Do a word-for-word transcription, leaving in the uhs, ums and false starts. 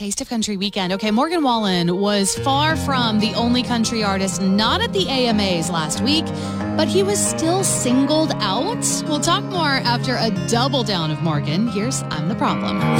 Taste of Country weekend. Okay, Morgan Wallen was far from the only country artist not at the A M As last week, but he was still singled out. We'll talk more after a double down of Morgan. Here's I'm the Problem.